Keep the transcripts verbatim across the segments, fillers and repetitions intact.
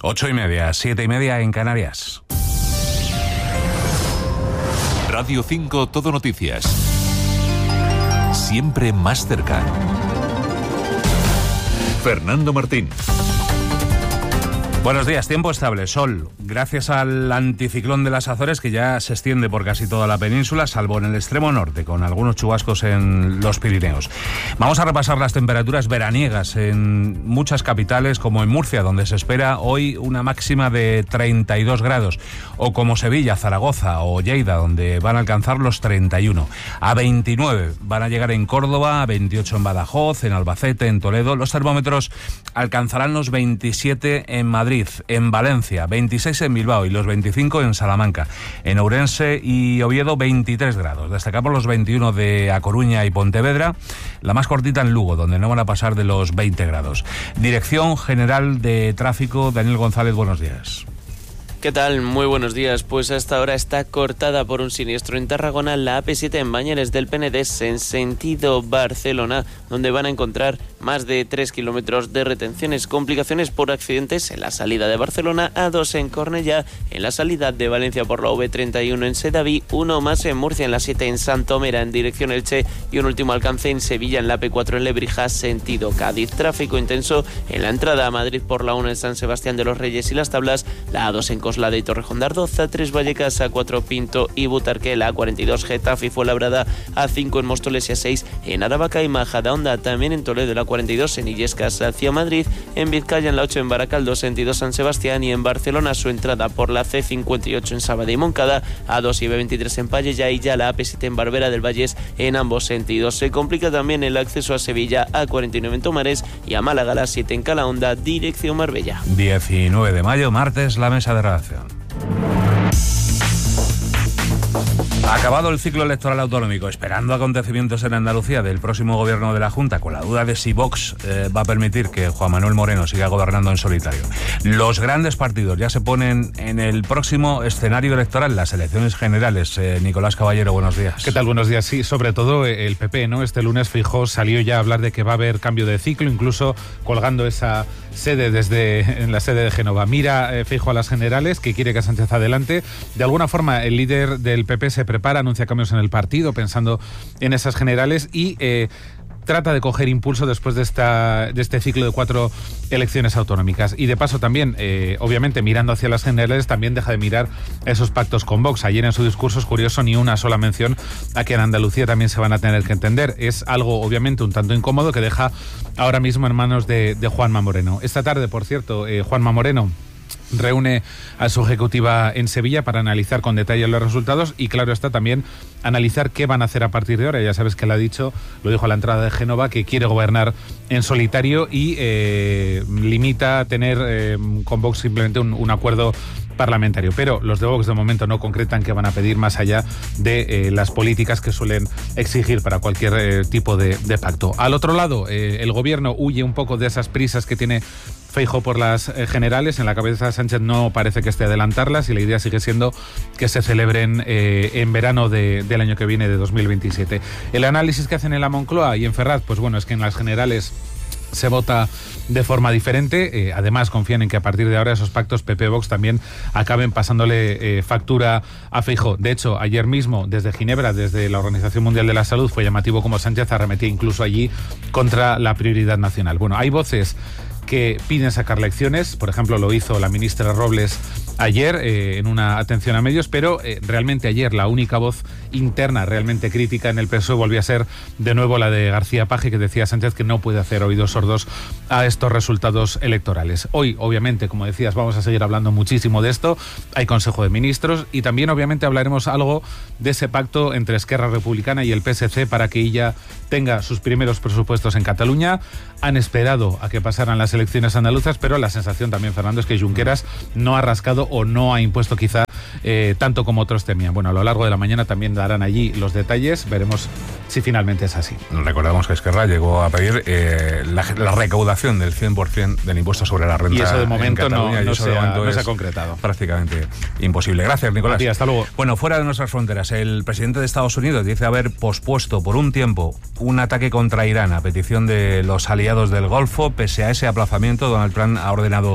Ocho y media, siete y media en Canarias. Radio cinco Todo Noticias. Siempre más cerca. Fernando Martín. Buenos días, tiempo estable, sol, gracias al anticiclón de las Azores que ya se extiende por casi toda la península, salvo en el extremo norte, con algunos chubascos en los Pirineos. Vamos a repasar las temperaturas veraniegas en muchas capitales, como en Murcia, donde se espera hoy una máxima de treinta y dos grados, o como Sevilla, Zaragoza o Lleida, donde van a alcanzar los treinta y uno. A veintinueve van a llegar en Córdoba, a veintiocho en Badajoz, en Albacete, en Toledo. Los termómetros alcanzarán los veintisiete en Madrid, en Valencia, veintiséis en Bilbao y los veinticinco en Salamanca. En Ourense y Oviedo, veintitrés grados. Destacamos los veintiuno de A Coruña y Pontevedra, la más cortita en Lugo, donde no van a pasar de los veinte grados. Dirección General de Tráfico, Daniel González, buenos días. ¿Qué tal? Muy buenos días. Pues hasta ahora está cortada por un siniestro en Tarragona la A P siete en Bañeres del Penedés en sentido Barcelona, donde van a encontrar más de tres kilómetros de retenciones. Complicaciones por accidentes en la salida de Barcelona, A dos en Cornellá, en la salida de Valencia por la V treinta y uno en Sedaví, uno más en Murcia en la siete en Santomera en dirección Elche y un último alcance en Sevilla en la A P cuatro en Lebrija sentido Cádiz. Tráfico intenso en la entrada a Madrid por la uno en San Sebastián de los Reyes y Las Tablas, la A dos en Coslada y Torrejón de Ardoz, A tres Vallecas, A cuatro Pinto y Butarque, la A cuarenta y dos Getafe y Fuenlabrada, A cinco en Móstoles y A seis en Aravaca y Majadahonda, también en Toledo, la cuarenta y dos en Illescas hacia Madrid, en Vizcaya en la ocho en Baracaldo, sentido San Sebastián y en Barcelona su entrada por la C cincuenta y ocho en Sabadell y Moncada, A dos y B veintitrés en Pallejà y ya la A P siete en Barbera del Vallés en ambos sentidos. Se complica también el acceso a Sevilla, A cuarenta y nueve en Tomares y a Málaga, la siete en Calahonda, dirección Marbella. diecinueve de mayo, martes, la mesa de redacción. Acabado el ciclo electoral autonómico, esperando acontecimientos en Andalucía del próximo gobierno de la Junta, con la duda de si Vox eh, va a permitir que Juan Manuel Moreno siga gobernando en solitario. Los grandes partidos ya se ponen en el próximo escenario electoral, las elecciones generales. Eh, Nicolás Caballero, buenos días. ¿Qué tal? Buenos días. Sí, sobre todo el P P, ¿no? Este lunes Feijóo salió ya a hablar de que va a haber cambio de ciclo, incluso colgando esa sede desde en la sede de Génova. Mira eh, Feijóo a las generales, que quiere que Sánchez adelante. De alguna forma, el líder del P P se prepara, anuncia cambios en el partido, pensando en esas generales y eh, trata de coger impulso después de esta de este ciclo de cuatro elecciones autonómicas. Y de paso también, eh, obviamente, mirando hacia las generales, también deja de mirar esos pactos con Vox. Ayer en su discurso, es curioso, ni una sola mención a que en Andalucía también se van a tener que entender. Es algo, obviamente, un tanto incómodo que deja ahora mismo en manos de, de Juanma Moreno. Esta tarde, por cierto, eh, Juanma Moreno reúne a su ejecutiva en Sevilla para analizar con detalle los resultados y, claro está, también analizar qué van a hacer a partir de ahora. Ya sabes que él ha dicho, lo dijo a la entrada de Génova, que quiere gobernar en solitario y eh, limita a tener eh, con Vox simplemente un, un acuerdo parlamentario. Pero los de Vox de momento no concretan qué van a pedir más allá de eh, las políticas que suelen exigir para cualquier eh, tipo de, de pacto. Al otro lado, eh, el gobierno huye un poco de esas prisas que tiene Feijóo por las eh, generales. En la cabeza de Sánchez no parece que esté adelantarlas y la idea sigue siendo que se celebren eh, en verano de, del año que viene, de dos mil veintisiete. El análisis que hacen en la Moncloa y en Ferraz, pues bueno, es que en las generales se vota de forma diferente. Eh, además, confían en que a partir de ahora esos pactos P P-Vox también acaben pasándole eh, factura a Feijóo. De hecho, ayer mismo, desde Ginebra, desde la Organización Mundial de la Salud, fue llamativo como Sánchez arremetía incluso allí contra la prioridad nacional. Bueno, hay voces que piden sacar lecciones, por ejemplo lo hizo la ministra Robles ayer eh, en una atención a medios, pero eh, realmente ayer la única voz interna realmente crítica en el P S O E volvió a ser de nuevo la de García Paje, que decía Sánchez que no puede hacer oídos sordos a estos resultados electorales. Hoy, obviamente, como decías, vamos a seguir hablando muchísimo de esto, hay Consejo de Ministros y también obviamente hablaremos algo de ese pacto entre Esquerra Republicana y el P S C para que ella tenga sus primeros presupuestos en Cataluña. Han esperado a que pasaran las elecciones andaluzas, pero la sensación también, Fernando, es que Junqueras no ha rascado o no ha impuesto quizá eh, tanto como otros temían. Bueno, a lo largo de la mañana también darán allí los detalles, veremos si finalmente es así. Recordamos que Esquerra llegó a pedir eh, la, la recaudación del cien por ciento del impuesto sobre la renta. Y eso de momento, no, no, eso se, de ha, momento no se ha concretado. Prácticamente imposible. Gracias, Nicolás. Gracias, hasta luego. Bueno, fuera de nuestras fronteras, el presidente de Estados Unidos dice haber pospuesto por un tiempo un ataque contra Irán a petición de los aliados del Golfo. Pese a ese aplazamiento, Donald Trump ha ordenado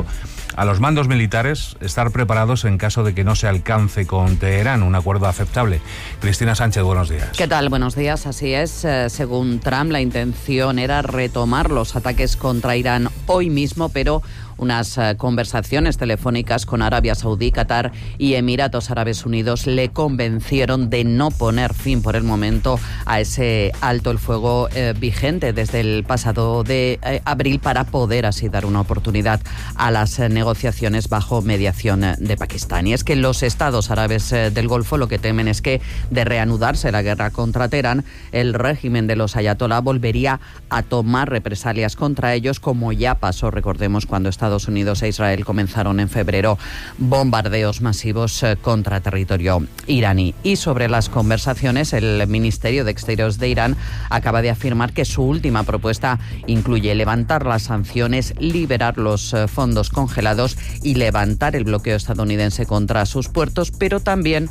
a los mandos militares estar preparados en caso de que no se alcance con Teherán un acuerdo aceptable. Cristina Sánchez, buenos días. ¿Qué tal? Buenos días. Así es. Eh, según Trump, la intención era retomar los ataques contra Irán hoy mismo, pero unas eh, conversaciones telefónicas con Arabia Saudí, Qatar y Emiratos Árabes Unidos le convencieron de no poner fin por el momento a ese alto el fuego eh, vigente desde el pasado de eh, abril para poder así dar una oportunidad a las eh, negociaciones bajo mediación eh, de Pakistán. Y es que los estados árabes eh, del Golfo lo que temen es que de reanudarse la guerra contra Teherán, el régimen de los ayatolá volvería a tomar represalias contra ellos, como ya pasó, recordemos, cuando Estados Estados Unidos e Israel comenzaron en febrero bombardeos masivos contra territorio iraní. Y sobre las conversaciones, el Ministerio de Exteriores de Irán acaba de afirmar que su última propuesta incluye levantar las sanciones, liberar los fondos congelados y levantar el bloqueo estadounidense contra sus puertos, pero también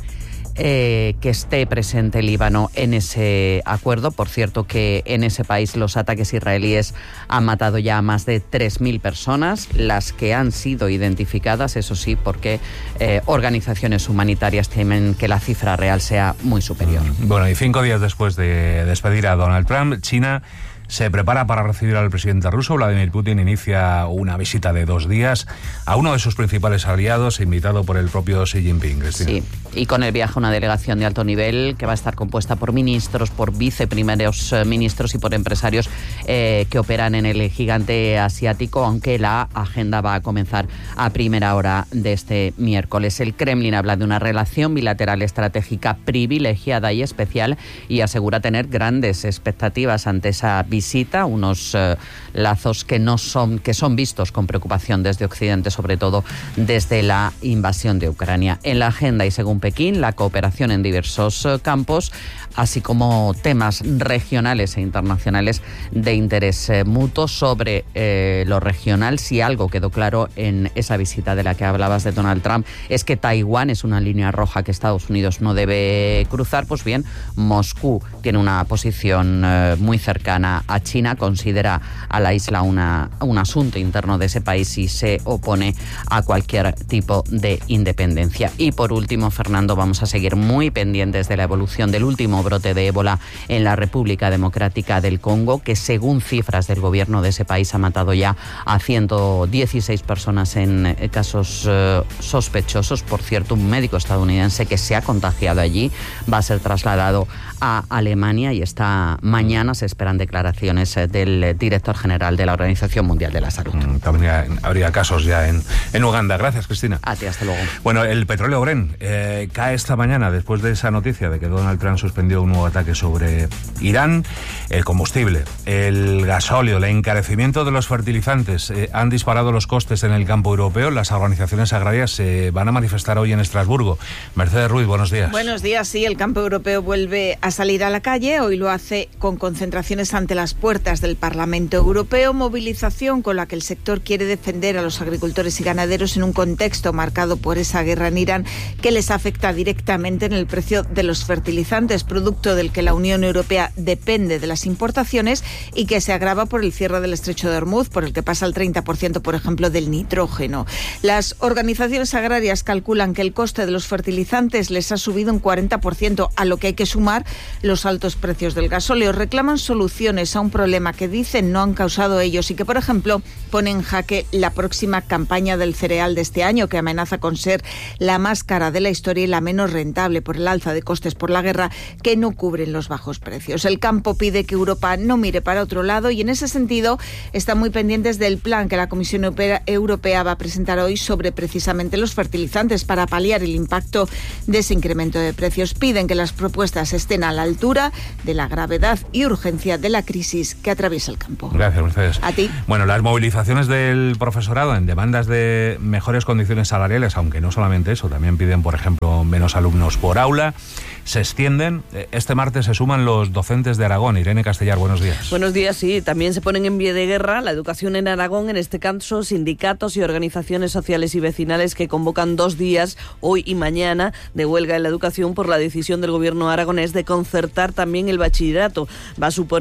Eh, que esté presente el Líbano en ese acuerdo. Por cierto, que en ese país los ataques israelíes han matado ya a más de tres mil personas, las que han sido identificadas, eso sí, porque eh, organizaciones humanitarias temen que la cifra real sea muy superior. Bueno, y cinco días después de despedir a Donald Trump, China se prepara para recibir al presidente ruso. Vladimir Putin inicia una visita de dos días a uno de sus principales aliados, invitado por el propio Xi Jinping. Cristina. Sí, y con el viaje una delegación de alto nivel que va a estar compuesta por ministros, por viceprimeros ministros y por empresarios eh, que operan en el gigante asiático, aunque la agenda va a comenzar a primera hora de este miércoles. El Kremlin habla de una relación bilateral estratégica privilegiada y especial y asegura tener grandes expectativas ante esa visita. visita, unos eh, lazos que no son que son vistos con preocupación desde Occidente, sobre todo desde la invasión de Ucrania. En la agenda y según Pekín, la cooperación en diversos eh, campos, así como temas regionales e internacionales de interés eh, mutuo. Sobre eh, lo regional, si algo quedó claro en esa visita de la que hablabas de Donald Trump, es que Taiwán es una línea roja que Estados Unidos no debe cruzar. Pues bien, Moscú tiene una posición eh, muy cercana a China, considera a la isla una, un asunto interno de ese país y se opone a cualquier tipo de independencia. Y por último, Fernando, vamos a seguir muy pendientes de la evolución del último brote de ébola en la República Democrática del Congo, que según cifras del gobierno de ese país ha matado ya a ciento dieciséis personas en casos eh, sospechosos. Por cierto, un médico estadounidense que se ha contagiado allí va a ser trasladado a Alemania y esta mañana se esperan declaraciones del director general de la Organización Mundial de la Salud. También habría casos ya en, en Uganda. Gracias, Cristina. A ti, hasta luego. Bueno, el petróleo Brent eh, cae esta mañana después de esa noticia de que Donald Trump suspendió un nuevo ataque sobre Irán. El combustible, el gasóleo, el encarecimiento de los fertilizantes eh, han disparado los costes en el campo europeo. Las organizaciones agrarias se van a manifestar hoy en Estrasburgo. Mercedes Ruiz, buenos días. Buenos días, sí, el campo europeo vuelve a salir a la calle. Hoy lo hace con concentraciones ante las puertas del Parlamento Europeo, movilización con la que el sector quiere defender a los agricultores y ganaderos en un contexto marcado por esa guerra en Irán que les afecta directamente en el precio de los fertilizantes, producto del que la Unión Europea depende de las importaciones y que se agrava por el cierre del estrecho de Hormuz, por el que pasa el treinta por ciento, por ejemplo, del nitrógeno. Las organizaciones agrarias calculan que el coste de los fertilizantes les ha subido un cuarenta por ciento, a lo que hay que sumar los altos precios del gasóleo. Reclaman soluciones a un problema que dicen no han causado ellos y que, por ejemplo, pone en jaque la próxima campaña del cereal de este año, que amenaza con ser la más cara de la historia y la menos rentable por el alza de costes por la guerra que no cubren los bajos precios. El campo pide que Europa no mire para otro lado y en ese sentido están muy pendientes del plan que la Comisión Europea va a presentar hoy sobre precisamente los fertilizantes para paliar el impacto de ese incremento de precios. Piden que las propuestas estén a la altura de la gravedad y urgencia de la crisis que atraviesa el campo. Gracias, Mercedes. A ti. Bueno, las movilizaciones del profesorado en demandas de mejores condiciones salariales, aunque no solamente eso, también piden, por ejemplo, menos alumnos por aula, se extienden. Este martes se suman los docentes de Aragón. Irene Castellar, buenos días. Buenos días, sí. También se ponen en pie de guerra la educación en Aragón, en este caso sindicatos y organizaciones sociales y vecinales que convocan dos días, hoy y mañana, de huelga en la educación por la decisión del gobierno aragonés de concertar también el bachillerato. Va a suponer denuncias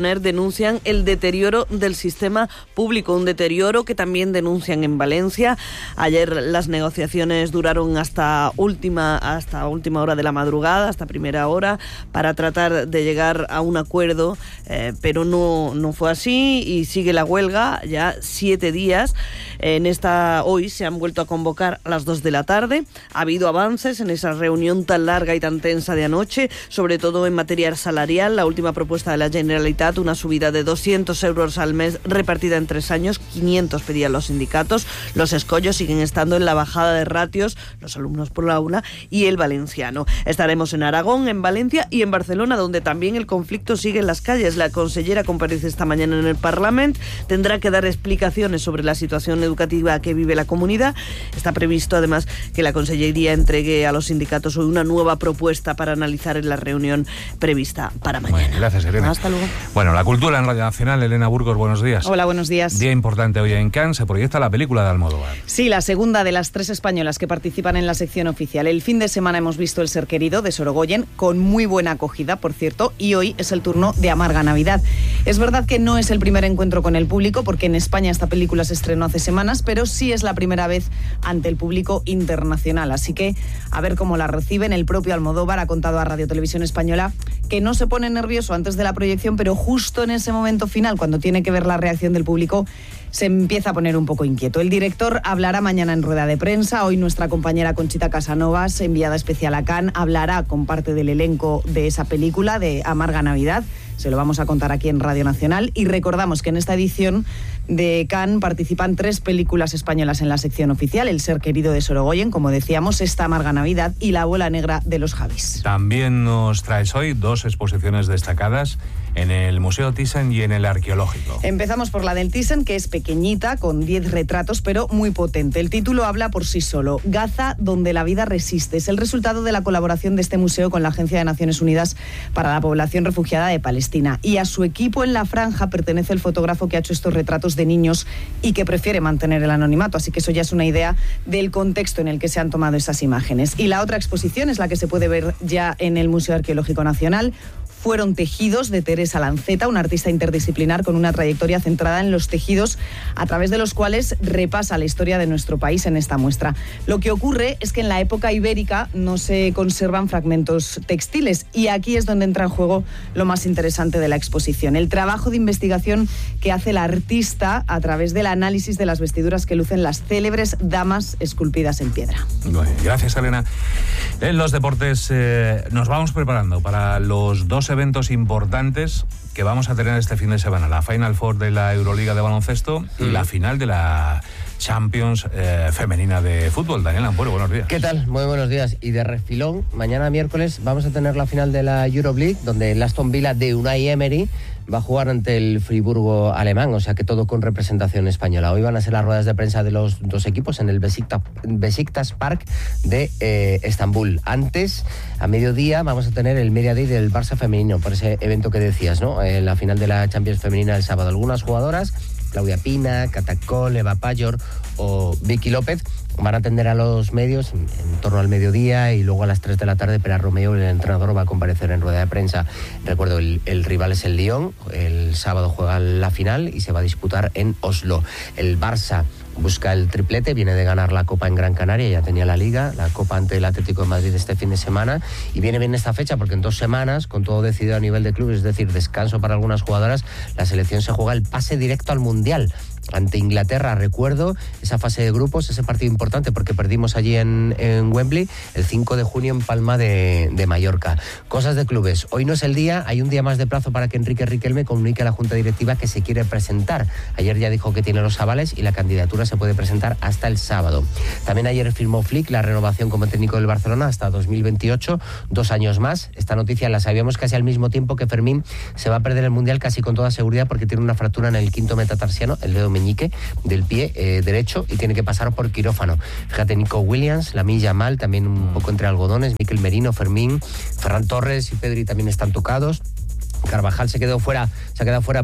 denuncian el deterioro del sistema público, un deterioro que también denuncian en Valencia. Ayer las negociaciones duraron hasta última, hasta última hora de la madrugada, hasta primera hora, para tratar de llegar a un acuerdo, eh, pero no, no fue así y sigue la huelga ya siete días. En esta, hoy se han vuelto a convocar a las dos de la tarde. Ha habido avances en esa reunión tan larga y tan tensa de anoche, sobre todo en materia salarial. La última propuesta de la Generalitat, una subida de doscientos euros al mes repartida en tres años, quinientos pedían los sindicatos. Los escollos siguen estando en la bajada de ratios, los alumnos por aula y el valenciano. Estaremos en Aragón, en Valencia y en Barcelona, donde también el conflicto sigue en las calles. La consellera comparece esta mañana en el Parlamento, tendrá que dar explicaciones sobre la situación educativa que vive la comunidad. Está previsto además que la consellería entregue a los sindicatos hoy una nueva propuesta para analizar en la reunión prevista para mañana. Bueno, gracias, Elena. Hasta luego. Bueno, la cultura en Radio Nacional. Elena Burgos, buenos días. Hola, buenos días. Día importante hoy en Cannes, se proyecta la película de Almodóvar. Sí, la segunda de las tres españolas que participan en la sección oficial. El fin de semana hemos visto El ser querido, de Sorogoyen, con muy buena acogida, por cierto, y hoy es el turno de Amarga Navidad. Es verdad que no es el primer encuentro con el público, porque en España esta película se estrenó hace semanas, pero sí es la primera vez ante el público internacional. Así que a ver cómo la reciben. El propio Almodóvar ha contado a Radio Televisión Española que no se pone nervioso antes de la proyección, pero justo en ese momento final, cuando tiene que ver la reacción del público, se empieza a poner un poco inquieto. El director hablará mañana en rueda de prensa. Hoy nuestra compañera Conchita Casanovas, enviada especial a Cannes, hablará con parte del elenco de esa película, de Amarga Navidad. Se lo vamos a contar aquí en Radio Nacional. Y recordamos que en esta edición de Cannes participan tres películas españolas en la sección oficial: El ser querido, de Sorogoyen, como decíamos, esta Amarga Navidad y La bola negra, de los Javis. También nos traes hoy dos exposiciones destacadas en el Museo Thyssen y en el Arqueológico. Empezamos por la del Thyssen, que es pequeñita, con diez retratos, pero muy potente. El título habla por sí solo: Gaza, donde la vida resiste. Es el resultado de la colaboración de este museo con la Agencia de Naciones Unidas para la Población Refugiada de Palestina. Y a su equipo en la franja pertenece el fotógrafo que ha hecho estos retratos de niños y que prefiere mantener el anonimato. Así que eso ya es una idea del contexto en el que se han tomado esas imágenes. Y la otra exposición es la que se puede ver ya en el Museo Arqueológico Nacional. Fueron tejidos, de Teresa Lanceta, una artista interdisciplinar con una trayectoria centrada en los tejidos, a través de los cuales repasa la historia de nuestro país en esta muestra. Lo que ocurre es que en la época ibérica no se conservan fragmentos textiles, y aquí es donde entra en juego lo más interesante de la exposición: el trabajo de investigación que hace la artista a través del análisis de las vestiduras que lucen las célebres damas esculpidas en piedra. Bueno, gracias, Elena. En los deportes eh, nos vamos preparando para los dos eventos importantes que vamos a tener este fin de semana: la Final Four de la Euroliga de baloncesto y mm. la final de la Champions eh, femenina de fútbol. Daniel Ampuero, buenos días. ¿Qué tal? Muy buenos días. Y de refilón, mañana miércoles vamos a tener la final de la Euroleague, donde el Aston Villa de Unai Emery va a jugar ante el Friburgo alemán, o sea que todo con representación española. Hoy van a ser las ruedas de prensa de los dos equipos en el Besiktas, Besiktas Park de eh, Estambul. Antes, a mediodía, vamos a tener el Media Day del Barça femenino, por ese evento que decías, ¿no? Eh, la final de la Champions femenina el sábado. Algunas jugadoras, Claudia Pina, Catacol, Eva Payor o Vicky López, van a atender a los medios en, en torno al mediodía, y luego a las tres de la tarde Pera Romeo, el entrenador, va a comparecer en rueda de prensa. Recuerdo, el, el rival es el Lyon, el sábado juega la final y se va a disputar en Oslo. El Barça busca el triplete, viene de ganar la Copa en Gran Canaria, ya tenía la Liga, la Copa ante el Atlético de Madrid este fin de semana, y viene bien esta fecha porque en dos semanas, con todo decidido a nivel de clubes, es decir, descanso para algunas jugadoras, la selección se juega el pase directo al Mundial ante Inglaterra. Recuerdo esa fase de grupos, ese partido importante porque perdimos allí en, en Wembley el cinco de junio en Palma de, de Mallorca. Cosas de clubes. Hoy no es el día, hay un día más de plazo para que Enrique Riquelme comunique a la Junta Directiva que se quiere presentar. Ayer ya dijo que tiene los avales y la candidatura se puede presentar hasta el sábado. También ayer firmó Flick la renovación como técnico del Barcelona hasta dos mil veintiocho, dos años más. Esta noticia la sabíamos casi al mismo tiempo que Fermín se va a perder el Mundial casi con toda seguridad porque tiene una fractura en el quinto metatarsiano, el dedo meñique del pie eh, derecho, y tiene que pasar por quirófano. Fíjate, Nico Williams, Lamine Yamal, también un poco entre algodones, Mikel Merino, Fermín, Ferran Torres y Pedri también están tocados. Carvajal se quedó fuera, se ha quedado fuera, pero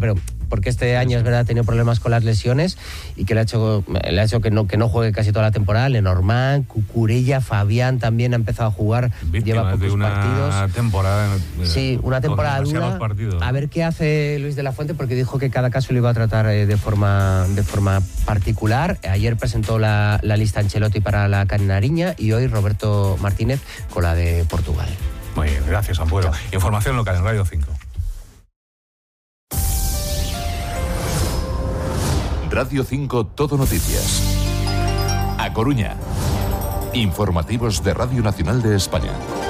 porque este año es verdad ha tenido problemas con las lesiones y que le ha hecho, le ha hecho que, no, que no juegue casi toda la temporada. Lenormand, Cucurella, Fabián también ha empezado a jugar, Víctimas lleva pocos de una partidos. temporada. Sí, una temporada dura. Partidos. A ver qué hace Luis de la Fuente, porque dijo que cada caso lo iba a tratar eh, de forma de forma particular. Ayer presentó la, la lista Ancelotti para la Canariña y hoy Roberto Martínez con la de Portugal. Muy bien, gracias, Ampuero. Información local en Radio cinco. Radio cinco Todo Noticias. A Coruña. Informativos de Radio Nacional de España.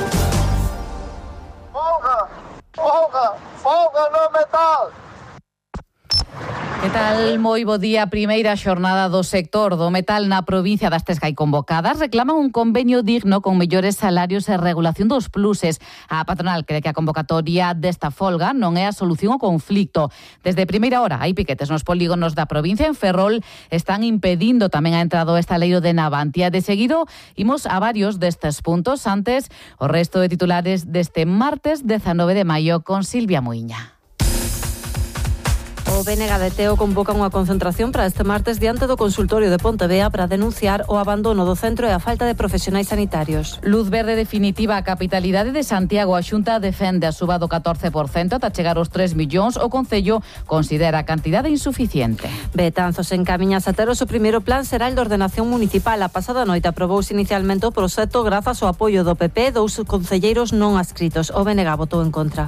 Folga, folga, folga no metal. Que tal? Moi bo día. Primeira xornada do sector do metal na provincia das Tres que hai convocadas. Reclaman un convenio digno con mellores salarios e regulación dos pluses. A patronal cree que a convocatoria desta folga non é a solución ao conflicto. Desde primeira hora hai piquetes nos polígonos da provincia. En Ferrol están impedindo tamén a entrada do estaleiro de Navantia. De seguido, imos a varios destes puntos. Antes, o resto de titulares deste martes dezanove de maio con Silvia Muiña. O B N G de Teo convoca unha concentración para este martes diante do consultorio de Pontevea para denunciar o abandono do centro e a falta de profesionais sanitarios. Luz verde definitiva a capitalidade de Santiago. A Xunta defende a suba do catorce por cento ata chegar aos tres millóns. O Concello considera a cantidade insuficiente. Betanzos encamiñas a ter o seu primeiro plan xeral de ordenación municipal. A pasada noite aprobouse inicialmente o proxecto grazas ao apoio do P P, dous concelleiros non adscritos. O B N G votou en contra.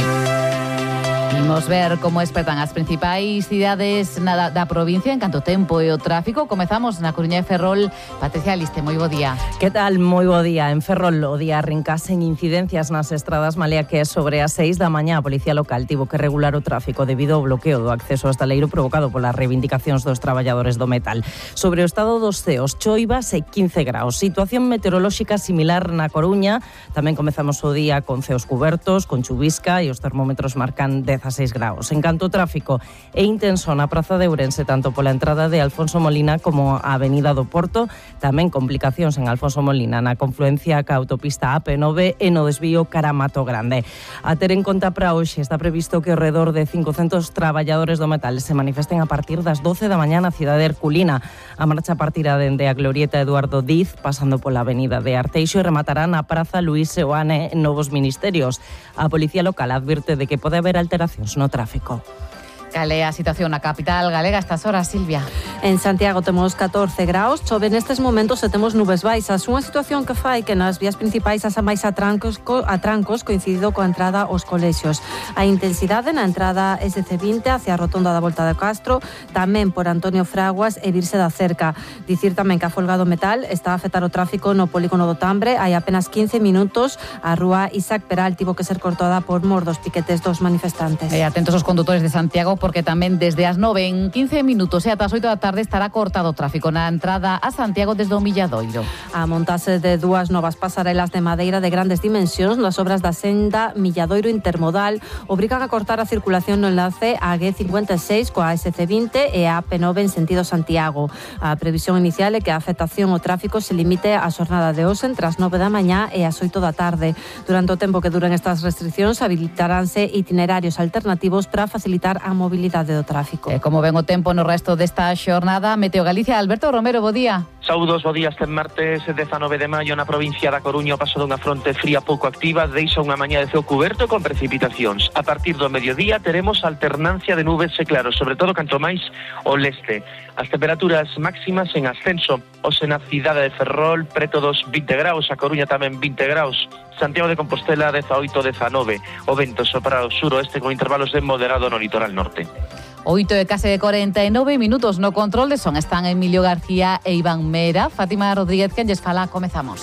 Imos ver como espertan as principais cidades na, da provincia en canto tempo e o tráfico. Comezamos na Coruña e Ferrol. Patricia Liste, moi bo día. Que tal? Moi bo día. En Ferrol o día arrinca sen incidencias nas estradas, malea que sobre as seis da mañá a Policía Local tivo que regular o tráfico debido ao bloqueo do acceso ao estaleiro provocado polas reivindicacións dos traballadores do metal. Sobre o estado dos ceos, choivas e quince graus. Situación meteorolóxica similar na Coruña. Tamén comezamos o día con ceos cubertos, con chuvisca e os termómetros marcan dezasseis graus. En canto ao tráfico, é intenso na Praza de Ourense tanto pola entrada de Alfonso Molina como a Avenida do Porto. Tamén complicacións en Alfonso Molina na confluencia ca autopista A P nove e no desvío cara a Mato Grande. A ter en conta para hoxe está previsto que ao redor de cincocentos traballadores do metal se manifesten a partir das doce da mañá na cidade herculina. A marcha partirá dende a Glorieta Eduardo Diz, pasando pola Avenida de Arteixo e rematará na Praza Luís Seoane en Novos Ministerios. A Policía Local advirte de que pode haber alteracións no tráfico. Cal é a situación na capital galega a estas horas, Silvia? En Santiago temos catorce graus, chove nestes momentos e temos nubes baixas, unha situación que fai que nas vías principais haxa máis atrancos, co, atrancos coincidido coa entrada aos colexios. A intensidade na entrada S C vinte hacia a rotonda da Volta de Castro, tamén por Antonio Fraguas e Virse da Cerca. Dicir tamén que a folga do metal está a afectar o tráfico no polígono do Tambre. Hai apenas quince minutos a rúa Isaac Peral tivo que ser cortada por mor dos piquetes dos manifestantes. E atentos os condutores de Santiago porque tamén desde as nove en quince minutos e ata as oito da tarde estará cortado o tráfico na entrada a Santiago desde o Milladoiro. A montase de dúas novas pasarelas de madeira de grandes dimensións nas obras da senda Milladoiro Intermodal obrigan a cortar a circulación no enlace a G cincuenta e seis coa S C vinte e a A P nove en sentido Santiago. A previsión inicial é que a afectación ao tráfico se limite a xornada de hoxe entre as nove da mañá e as oito da tarde. Durante o tempo que duren estas restriccións habilitaránse itinerarios alternativos para facilitar a mobilidade do tráfico. E como ven o tempo no resto desta xornada, Meteo Galicia, Alberto Romero, bo día. Saúdos, bo día. Este martes dezanove de maio na provincia da Coruña o paso dunha fronte fría pouco activa deixa unha mañá de ceo cuberto con precipitacións. A partir do mediodía teremos alternancia de nubes e claros, sobre todo canto máis ao leste. As temperaturas máximas en ascenso, hoxe na cidade de Ferrol preto dos vinte graus, a Coruña tamén vinte graus, Santiago de Compostela dezaoito dezanove. O vento sopra ao suroeste con intervalos de moderado no litoral norte. oito e case de corenta e nove minutos no control de son están Emilio García e Iván Mera. Fátima Rodríguez, quen lles fala, comezamos.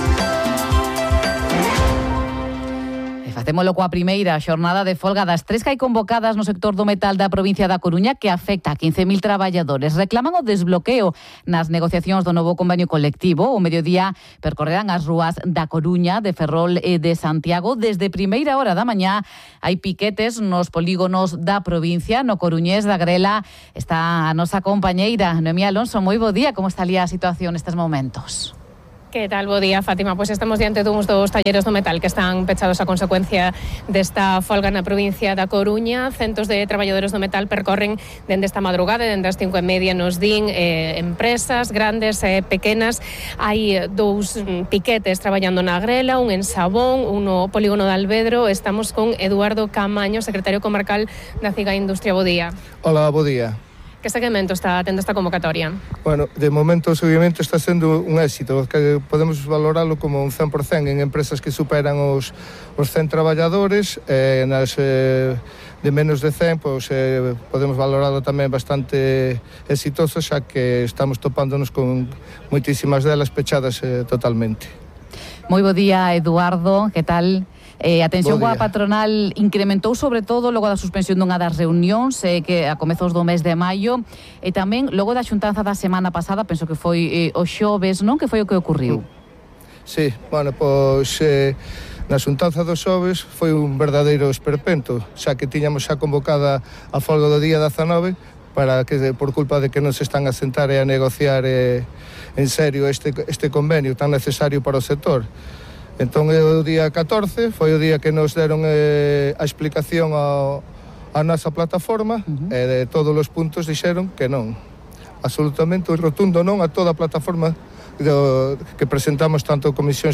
Facémolo coa primeira xornada de folga das tres que hai convocadas no sector do metal da provincia da Coruña que afecta a quince mil traballadores. Reclaman o desbloqueo nas negociacións do novo convenio colectivo. O mediodía percorrerán as rúas da Coruña, de Ferrol e de Santiago. Desde primeira hora da mañá hai piquetes nos polígonos da provincia. No Coruñés da Grela está a nosa compañeira Noemí Alonso. Moi bo día, como está ali a situación nestes momentos? Que tal, bo día, Fátima? Pois estamos diante duns dos talleres do metal que están pechados a consecuencia desta folga na provincia da Coruña. Centos de traballadores do metal percorren dende esta madrugada, dende as cinco e media nos din, eh, empresas grandes e eh, pequenas. Hai dous piquetes traballando na Grela, un en Sabón, un no polígono de Alvedro. Estamos con Eduardo Camaño, secretario comarcal da CIGA Industria. Bo día. Hola, bo día. Que seguimento está tendo esta convocatoria? Bueno, de momento o seguimento está sendo un éxito, que podemos valoralo como un cen por cen en empresas que superan os, os cen traballadores, eh, nas eh, de menos de cen, pois, eh, podemos valoralo tamén bastante exitoso, xa que estamos topándonos con moitísimas delas pechadas eh, totalmente. Moi bo día, Eduardo, que tal? Eh, a tensión coa patronal incrementou sobre todo logo da suspensión dunha das reunións eh, que a comezos do mes de maio e tamén logo da xuntanza da semana pasada, penso que foi eh, o xoves, non? Que foi o que ocurriu? Sí, bueno, pois eh, na xuntanza dos xoves foi un verdadeiro esperpento, xa que tiñamos xa convocada a folga do día dezanove para que por culpa de que non se están a sentar e a negociar eh, en serio este, este convenio tan necesario para o sector. Entón, o día catorce foi o día que nos deron eh, a explicación ao, a nosa plataforma, uh-huh. e de todos os puntos dixeron que non. Absolutamente rotundo non a toda a plataforma do, que presentamos tanto a Comisión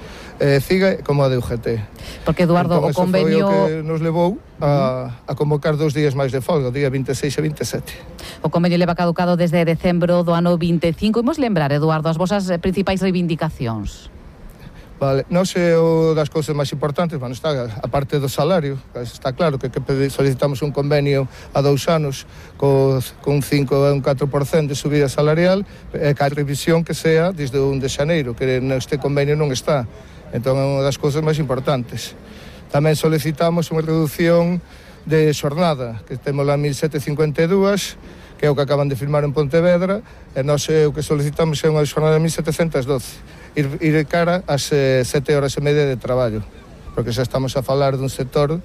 eh, CIGA como a de U G T. Porque, Eduardo, entón, o convenio... foi o que nos levou a, a convocar dos días máis de folga, o día vinte e seis e vinte e sete. O convenio leva caducado desde decembro do ano vinte e cinco. Imos lembrar, Eduardo, as vosas principais reivindicacións. Vale, non sei o das cousas máis importantes, bueno, está a parte do salario, está claro que, que solicitamos un convenio a dous anos co, con un cinco e un catro por cen de subida salarial, e que a revisión que sea desde un de xaneiro, que neste convenio non está. Entón é unha das cousas máis importantes. Tamén solicitamos unha reducción de xornada, que temos lá mil setecentos e cincuenta e dúas, que é o que acaban de firmar en Pontevedra, e nós o que solicitamos é unha xornada de mil setecentos e doce. Ir, ir cara ás eh, sete horas e media de traballo, porque xa estamos a falar dun sector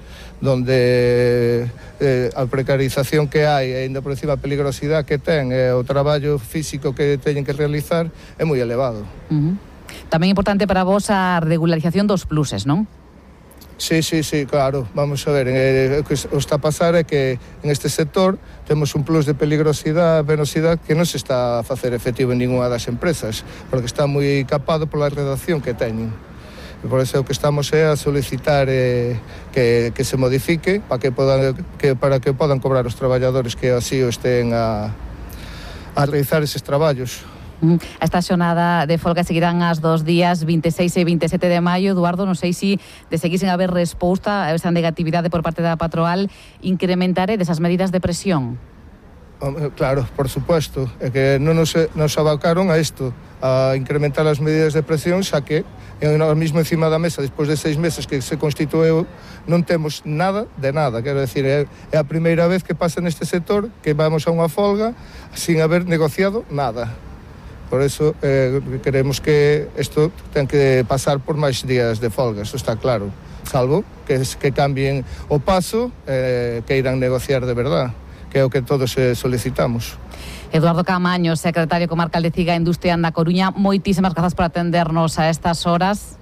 donde eh, a precarización que hai e ainda por encima a peligrosidade que ten e eh, o traballo físico que teñen que realizar é moi elevado. Uh-huh. Tamén é importante para vos a regularización dos pluses, non? Sí, sí, sí, claro. Vamos a ver, eh, o que está a pasar é que en este sector temos un plus de peligrosidade, penosidade que non se está a facer efectivo en ninguna das empresas, porque está moi capado pola redacción que teñen. E por eso o que estamos é a solicitar eh, que, que se modifique para que, podan, que, para que podan cobrar os traballadores que así o estén a, a realizar eses traballos. Esta xornada de folga seguirán as dos días vinte e seis e vinte e sete de maio. Eduardo, non sei se de seguisen a haber resposta a esa negatividade por parte da patronal, incrementaré desas medidas de presión. Claro, por supuesto, é que non nos, nos abocaron a isto, a incrementar as medidas de presión, xa que ahora mismo encima da mesa, despois de seis meses que se constitueu, non temos nada de nada. Quero decir, é, é a primeira vez que pasa neste sector que vamos a unha folga sin haber negociado nada. Por eso eh, queremos que isto ten que pasar por máis días de folga, eso está claro. Salvo que, que cambien o paso, eh, que irán negociar de verdad, que é o que todos eh, solicitamos. Eduardo Camaño, secretario comarcal de CIGA Industria na Coruña, moitísimas grazas por atendernos a estas horas.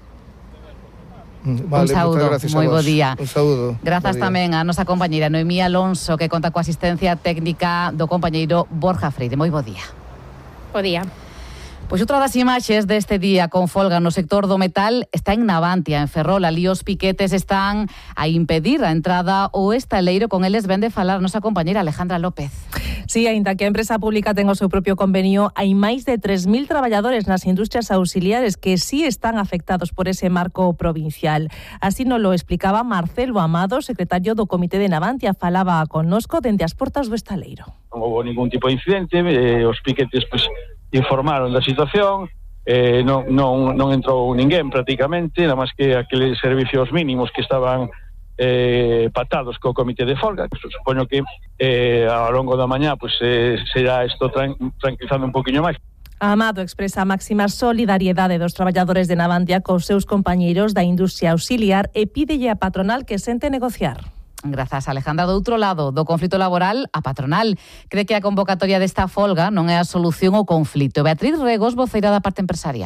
Vale, un saúdo, moi bo día. Un saúdo. Grazas tamén a nosa compañeira Noemí Alonso, que conta coa asistencia técnica do compañeiro Borja Freire. Moi bo día. Bo día. Pois outra das imaxes deste día con folga no sector do metal está en Navantia, en Ferrol. Ali os piquetes están a impedir a entrada ao estaleiro. Con eles vende falar nosa compañera Alejandra López. Sí, aínda que a empresa pública ten o seu propio convenio, hai máis de tres mil traballadores nas industrias auxiliares que sí están afectados por ese marco provincial. Así nos lo explicaba Marcelo Amado, secretario do Comité de Navantia. Falaba connosco dende as portas do estaleiro. Non houve ningún tipo de incidente, eh, os piquetes pues, informaron da situación, eh, non, non, non entrou ninguén prácticamente, nada máis que aqueles servicios mínimos que estaban eh, pactados co comité de folga. Supoño que eh, ao longo da mañá pues, eh, será isto tran tranquilizando un poquinho máis. Amado expresa a máxima solidariedade dos traballadores de Navantia cos seus compañeiros da industria auxiliar e pídelle a patronal que sente negociar. Grazas, Alejandra. Do outro lado do conflito laboral, a patronal cree que a convocatoria desta folga non é a solución ao conflito. Beatriz Regos, voceira da parte empresarial.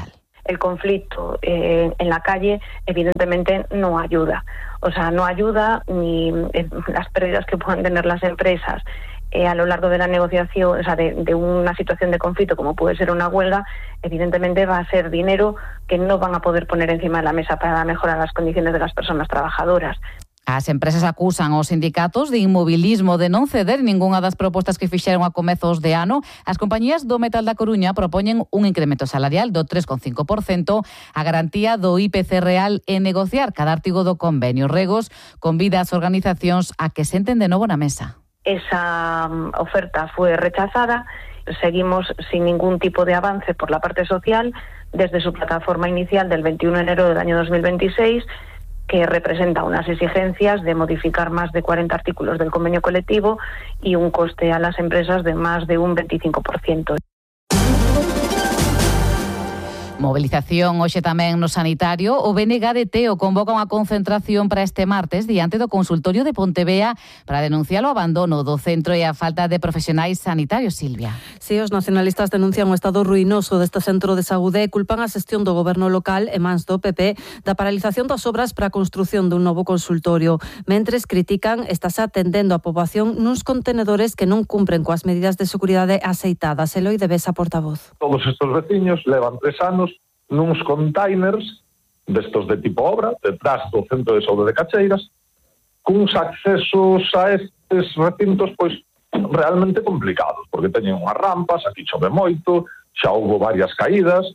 el conflicto eh, en la calle, evidentemente no ayuda. O sea, no ayuda ni eh, las pérdidas que puedan tener las empresas eh, a lo largo de la negociación, o sea, de, de una situación de conflicto como puede ser una huelga, evidentemente va a ser dinero que no van a poder poner encima de la mesa para mejorar las condiciones de las personas trabajadoras. As empresas acusan os sindicatos de inmobilismo, de non ceder ningunha das propostas que fixeron a comezos de ano. As compañías do metal da Coruña propoñen un incremento salarial do tres coma cinco por cento, a garantía do I P C real e negociar cada artigo do convenio. Regos convida as organizacións a que senten de novo na mesa. Esa oferta fue rechazada. Seguimos sin ningún tipo de avance por la parte social desde su plataforma inicial del veintiuno de enero del año dos mil veintiséis, que representa unas exigencias de modificar más de cuarenta artículos del convenio colectivo y un coste a las empresas de más de un veinticinco por ciento. Movilización hoxe tamén no sanitario. O B N G de Teo convoca unha concentración para este martes diante do consultorio de Pontevea para denunciar o abandono do centro e a falta de profesionais sanitarios, Silvia. Si, os nacionalistas denuncian o estado ruinoso deste centro de saúde e culpan a xestión do goberno local e mans do P P da paralización das obras para a construción dun novo consultorio. Mentres critican estase atendendo a poboación nuns contenedores que non cumpren coas medidas de seguridade aceitadas. Eloi de Besa, portavoz. Todos estes veciños levan tres anos nuns containers destos de tipo obra, detrás do centro de saúde de Cacheiras, cuns accesos a estes recintos pois realmente complicados, porque teñen unhas rampas, aquí chove moito, xa houve varias caídas.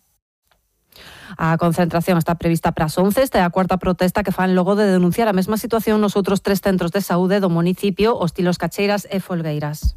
A concentración está prevista para as once, esta é a cuarta protesta que fan logo de denunciar a mesma situación nos outros tres centros de saúde do municipio, Hostilos Cacheiras e Folgueiras.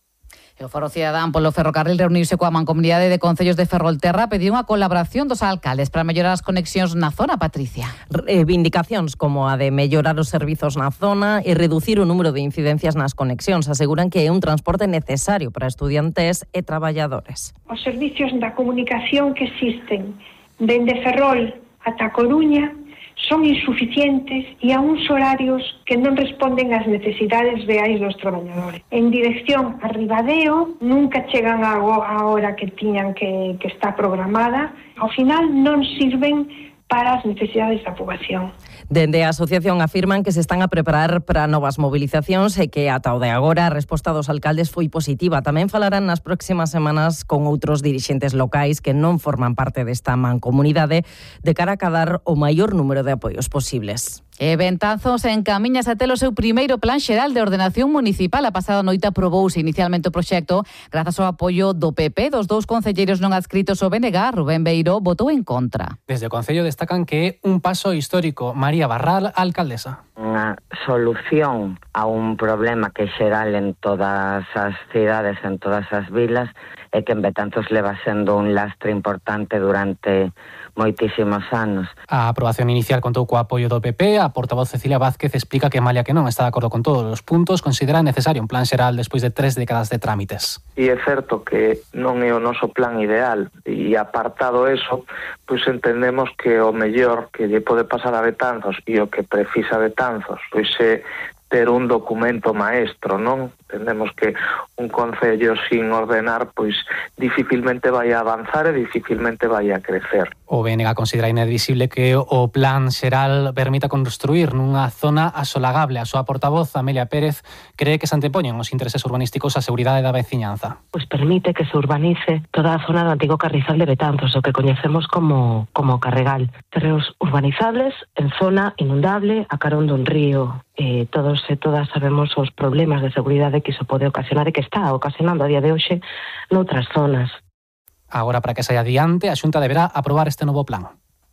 O Foro Cidadán polo ferrocarril reuniuse coa Mancomunidade de Concellos de Ferrolterra, pediu unha colaboración dos alcaldes para mellorar as conexións na zona, Patricia. Reivindicacións como a de mellorar os servizos na zona e reducir o número de incidencias nas conexións. Aseguran que é un transporte necesario para estudiantes e traballadores. Os servicios da comunicación que existen dende Ferrol ata Coruña son insuficientes e a uns horarios que non responden ás necesidades reais dos traballadores. En dirección a Ribadeo nunca chegan a hora que tiñan que, que está programada. Ao final non sirven para as necesidades da poboación. Dende a asociación afirman que se están a preparar para novas movilizacións e que ata o de agora a resposta dos alcaldes foi positiva. Tamén falarán nas próximas semanas con outros dirixentes locais que non forman parte desta mancomunidade de cara a cadar o maior número de apoios posibles. E Betanzos encamiñas a ter o seu primeiro plan xeral de ordenación municipal. A pasada noite aprobouse inicialmente o proxecto grazas ao apoio do P P. Dos dous concelleiros non adscritos ao B N G, Rubén Beiró votou en contra. Desde o Concello destacan que é un paso histórico. María Barral, alcaldesa. Unha solución a un problema que é xeral en todas as cidades, en todas as vilas, é que en Betanzos leva sendo un lastre importante durante moitísimos anos. A aprobación inicial contou co apoio do P P. A portavoz Cecilia Vázquez explica que malia que non está de acordo con todos os puntos, considera necesario un plan xeral despois de tres décadas de trámites. E é certo que non é o noso plan ideal, e apartado eso, pois entendemos que o mellor que lle pode pasar a Betanzos e o que precisa Betanzos pois é ter un documento maestro, non? Entendemos que un concello sin ordenar pois dificilmente vai a avanzar e dificilmente vai a crecer. O B N G considera inadmisible que o plan xeral permita construir nunha zona asolagable. A súa portavoz, Amelia Pérez, cree que se antepoñen os intereses urbanísticos á seguridade da veciñanza. Pois permite que se urbanice toda a zona do antigo carrizal de Betanzos, o que coñecemos como, como Carregal. Terreos urbanizables en zona inundable a carón dun río. Eh, todos e todas sabemos os problemas de seguridade que iso pode ocasionar e que está ocasionando a día de hoxe noutras zonas. Agora, para que saia adiante, a Xunta deberá aprobar este novo plan.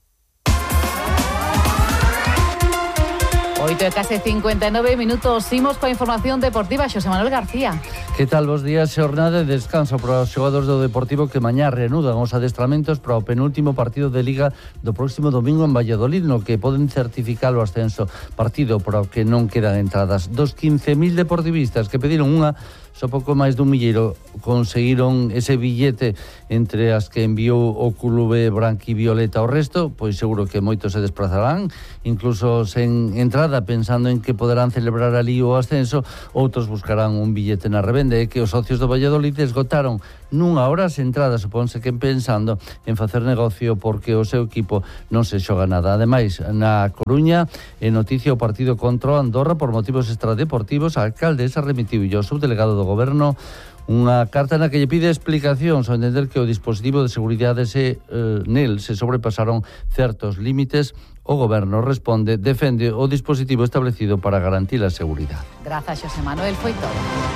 oito e case cincuenta e nove minutos, imos coa información deportiva. Xosé Manuel García. Que tal, bos días? Xornada de descanso para os xogadores do Deportivo que mañá reanudan os adestramentos para o penúltimo partido de Liga do próximo domingo en Valladolid, no que poden certificar o ascenso. Partido para o que non quedan entradas. Dos quince mil deportivistas que pediron unha só pouco máis dun milleiro conseguiron ese billete entre as que enviou o clube branquivioleta ao resto, pois seguro que moitos se desplazarán, incluso sen entrada, pensando en que poderán celebrar ali o ascenso. Outros buscarán un billete na revenda. É que os socios do Valladolid esgotaron nunha hora as entradas, supónse que pensando en facer negocio porque o seu equipo non se xoga nada. Ademais, na Coruña, en noticia o partido contra o Andorra por motivos extradeportivos, a alcaldesa remitiu ao subdelegado do goberno unha carta na que lle pide explicacións ao entender que o dispositivo de seguridade se, eh, nel se sobrepasaron certos límites. O goberno responde, defende o dispositivo establecido para garantir a seguridade. Grazas, Xosé Manuel, foi todo.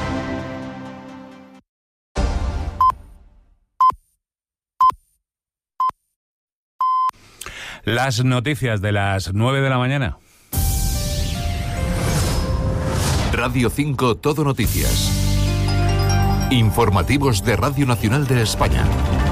Las noticias de las nueve de la mañana. Radio cinco Todo Noticias. Informativos de Radio Nacional de España.